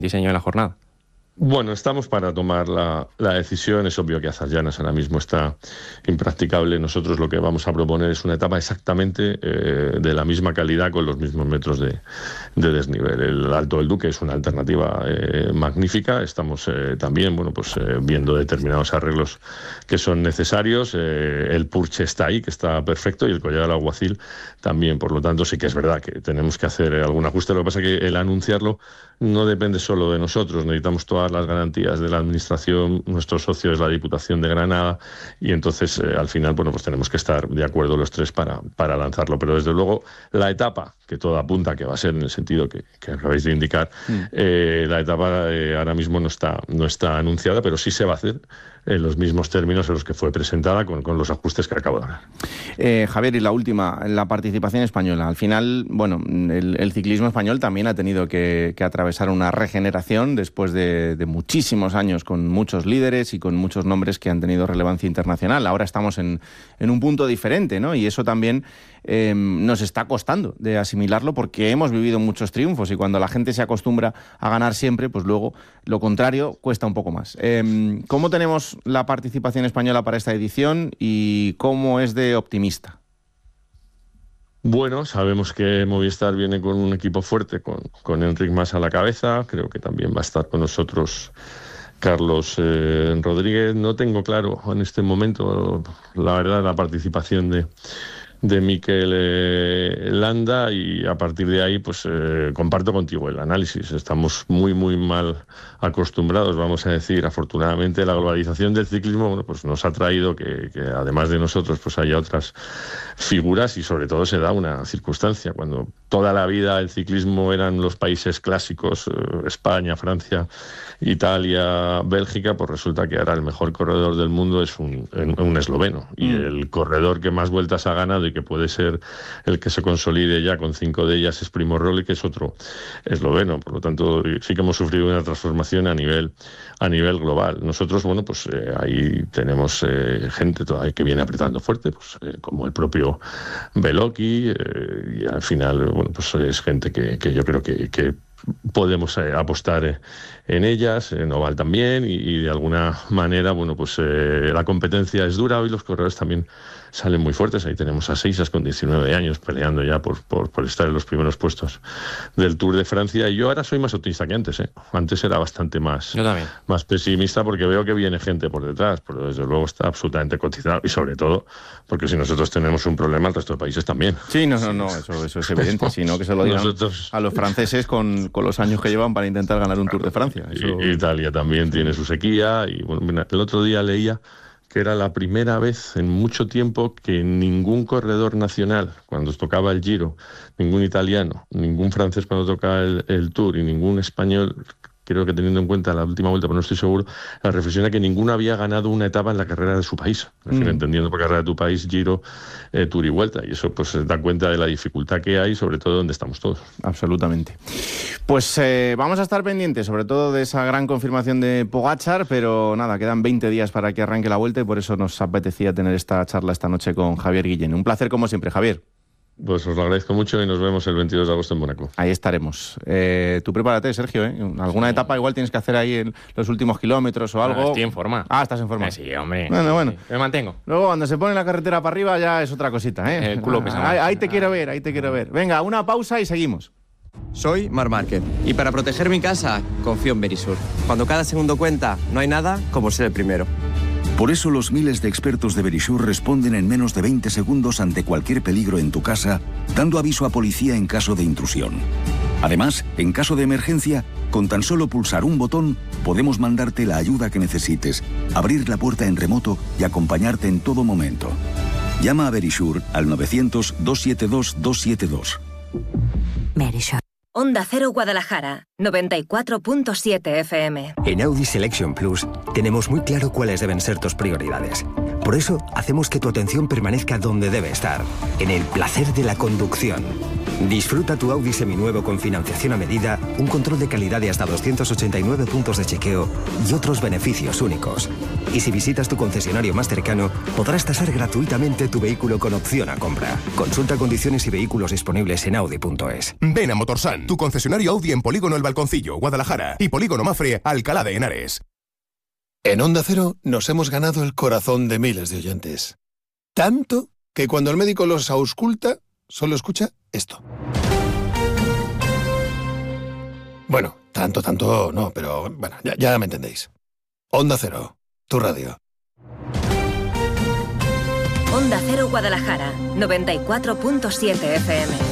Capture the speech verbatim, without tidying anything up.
diseño de la jornada. Bueno, estamos para tomar la, la decisión. Es obvio que Azarllanas ahora mismo está impracticable. Nosotros lo que vamos a proponer es una etapa exactamente eh, de la misma calidad, con los mismos metros de, de desnivel. El Alto del Duque es una alternativa eh, magnífica. Estamos eh, también bueno, pues, eh, viendo determinados arreglos que son necesarios. Eh, el Purche está ahí, que está perfecto, y el Collar del Alguacil también. Por lo tanto, sí que es verdad que tenemos que hacer algún ajuste. Lo que pasa es que el anunciarlo no depende solo de nosotros. Necesitamos todas las garantías de la administración. Nuestro socio es la Diputación de Granada, y entonces eh, al final bueno, pues tenemos que estar de acuerdo los tres para, para lanzarlo. Pero desde luego la etapa, que todo apunta que va a ser en el sentido que, que acabáis de indicar, mm. eh, la etapa eh, ahora mismo no está, no está anunciada, pero sí se va a hacer en los mismos términos en los que fue presentada, con, con los ajustes que acabo de hablar. Eh, Javier, y la última, la participación española. Al final, bueno, el, el ciclismo español también ha tenido que, que atravesar una regeneración después de, de muchísimos años, con muchos líderes y con muchos nombres que han tenido relevancia internacional. Ahora estamos en, en un punto diferente, ¿no? Y eso también eh, nos está costando de asimilarlo, porque hemos vivido muchos triunfos, y cuando la gente se acostumbra a ganar siempre, pues luego lo contrario cuesta un poco más. Eh, ¿Cómo tenemos la participación española para esta edición y cómo es de optimista? Bueno, sabemos que Movistar viene con un equipo fuerte, con, con Enric Mas a la cabeza. Creo que también va a estar con nosotros Carlos eh, Rodríguez. No tengo claro en este momento, la verdad, la participación de, de Mikel eh, Landa, y a partir de ahí pues eh, comparto contigo el análisis. Estamos muy muy mal acostumbrados, vamos a decir. Afortunadamente la globalización del ciclismo bueno, pues nos ha traído que, que además de nosotros pues haya otras figuras, y sobre todo se da una circunstancia: cuando toda la vida el ciclismo eran los países clásicos, eh, España, Francia, Italia, Bélgica, pues resulta que ahora el mejor corredor del mundo es un, un esloveno, y mm. el corredor que más vueltas ha ganado y que puede ser el que se consolide ya con cinco de ellas es Primo Roglic, que es otro esloveno. Por lo tanto, sí que hemos sufrido una transformación a nivel a nivel global. Nosotros, bueno, pues eh, ahí tenemos eh, gente todavía que viene apretando fuerte, pues eh, como el propio Beloki, eh, y al final, bueno, pues es gente que, que yo creo que, que podemos eh, apostar eh, en ellas, en Oval también, y, y de alguna manera, bueno, pues eh, la competencia es dura. Hoy los corredores también salen muy fuertes. Ahí tenemos a Seixas con diecinueve años peleando ya por, por, por estar en los primeros puestos del Tour de Francia. Y yo ahora soy más optimista que antes, ¿eh? Antes era bastante más, más pesimista, porque veo que viene gente por detrás, pero desde luego está absolutamente cotizado, y sobre todo porque si nosotros tenemos un problema, el resto de países también. Sí, no, no, no, eso, eso es evidente, sino que se lo digan nosotros... a los franceses con, con los años que llevan para intentar ganar un Tour de Francia. Eso... Y, Italia también tiene su sequía, y bueno, mira, el otro día leía que era la primera vez en mucho tiempo que ningún corredor nacional, cuando tocaba el Giro, ningún italiano, ningún francés cuando tocaba el, el Tour, y ningún español, creo que teniendo en cuenta la última vuelta, pero no estoy seguro, la reflexión era que ninguno había ganado una etapa en la carrera de su país. Es decir, mm. entendiendo por carrera de tu país, Giro, eh, Tour y Vuelta. Y eso pues da cuenta de la dificultad que hay, sobre todo donde estamos todos. Absolutamente. Pues eh, vamos a estar pendientes, sobre todo de esa gran confirmación de Pogačar, pero nada, quedan veinte días para que arranque la Vuelta, y por eso nos apetecía tener esta charla esta noche con Javier Guillén. Un placer como siempre, Javier. Pues os lo agradezco mucho, y nos vemos el veintidós de agosto en Mónaco. Ahí estaremos. Eh, tú prepárate, Sergio, ¿eh? Alguna sí. etapa igual tienes que hacer ahí en los últimos kilómetros o algo. Ah, estoy en forma. Ah, estás en forma. Eh, sí, hombre. Bueno, bueno. Me mantengo. Luego, cuando se pone la carretera para arriba, ya es otra cosita, ¿eh? El culo pesa. Ahí, ahí te quiero ver, ahí te quiero ver. Venga, una pausa y seguimos. Soy Marc Márquez, y para proteger mi casa, confío en Verisur. Cuando cada segundo cuenta, no hay nada como ser el primero. Por eso los miles de expertos de Verisur responden en menos de veinte segundos ante cualquier peligro en tu casa, dando aviso a policía en caso de intrusión. Además, en caso de emergencia, con tan solo pulsar un botón, podemos mandarte la ayuda que necesites, abrir la puerta en remoto y acompañarte en todo momento. Llama a Verisur al novecientos, doscientos setenta y dos, doscientos setenta y dos. Verisur. Onda Cero Guadalajara, noventa y cuatro punto siete F M. En Audi Selection Plus tenemos muy claro cuáles deben ser tus prioridades. Por eso, hacemos que tu atención permanezca donde debe estar, en el placer de la conducción. Disfruta tu Audi seminuevo con financiación a medida, un control de calidad de hasta doscientos ochenta y nueve puntos de chequeo y otros beneficios únicos. Y si visitas tu concesionario más cercano, podrás tasar gratuitamente tu vehículo con opción a compra. Consulta condiciones y vehículos disponibles en audi punto es. Ven a Motorsan, tu concesionario Audi en Polígono El Balconcillo, Guadalajara, y Polígono Mafre, Alcalá de Henares. En Onda Cero nos hemos ganado el corazón de miles de oyentes. Tanto que cuando el médico los ausculta, solo escucha esto. Bueno, tanto, tanto no, pero bueno, ya, ya me entendéis. Onda Cero, tu radio. Onda Cero Guadalajara, noventa y cuatro punto siete F M.